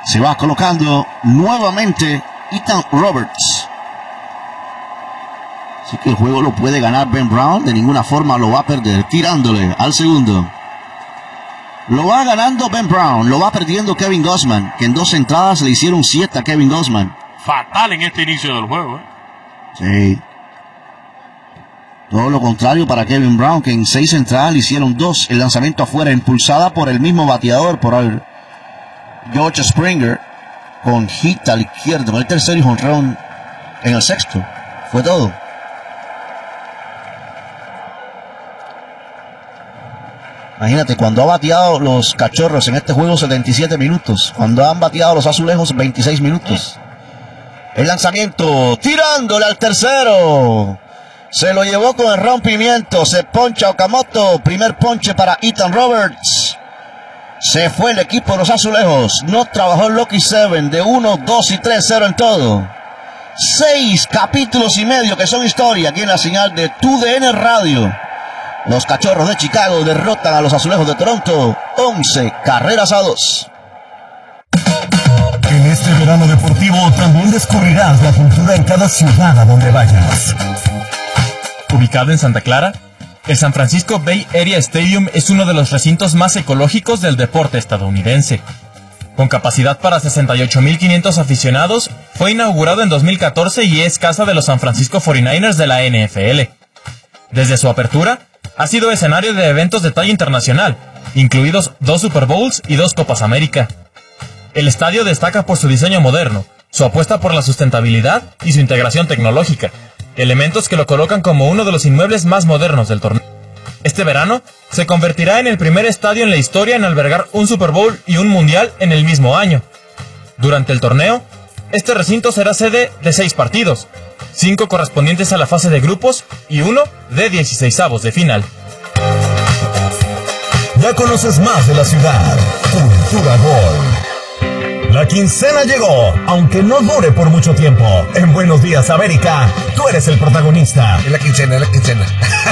Se va colocando nuevamente Ethan Roberts. Así que el juego lo puede ganar Ben Brown. De ninguna forma lo va a perder. Tirándole al segundo. Lo va ganando Ben Brown. Lo va perdiendo Kevin Gausman, que en 2 entradas le hicieron 7 a Kevin Gausman. Fatal en este inicio del juego. Sí. Todo lo contrario para Kevin Brown, que en 6 entradas le hicieron 2. El lanzamiento afuera, impulsada por el mismo bateador, por el George Springer, con hit a la izquierda, con el tercero y jonrón en el sexto. Fue todo. Imagínate, cuando ha bateado los Cachorros en este juego 77 minutos, cuando han bateado los Azulejos 26 minutos. El lanzamiento, tirándole al tercero. Se lo llevó con el rompimiento, se poncha Okamoto, primer ponche para Ethan Roberts. Se fue el equipo de los Azulejos, no trabajó Lucky Seven, de 1, 2 y 3-0 en todo. 6 capítulos y medio que son historia aquí en la señal de TUDN Radio. Los Cachorros de Chicago derrotan a los Azulejos de Toronto 11-2. En este verano deportivo también descubrirás la cultura en cada ciudad a donde vayas. Ubicado en Santa Clara, el San Francisco Bay Area Stadium es uno de los recintos más ecológicos del deporte estadounidense. Con capacidad para 68,500 aficionados, fue inaugurado en 2014 y es casa de los San Francisco 49ers de la NFL. Desde su apertura, ha sido escenario de eventos de talla internacional, incluidos 2 Super Bowls y 2 Copas América. El estadio destaca por su diseño moderno, su apuesta por la sustentabilidad y su integración tecnológica, elementos que lo colocan como uno de los inmuebles más modernos del torneo. Este verano se convertirá en el primer estadio en la historia en albergar un Super Bowl y un Mundial en el mismo año. Durante el torneo, este recinto será sede de 6 partidos, 5 correspondientes a la fase de grupos y 1 de 16avos de final. Ya conoces más de la ciudad. Cultura Gol. La quincena llegó, aunque no dure por mucho tiempo. En Buenos Días América, tú eres el protagonista. Es la quincena.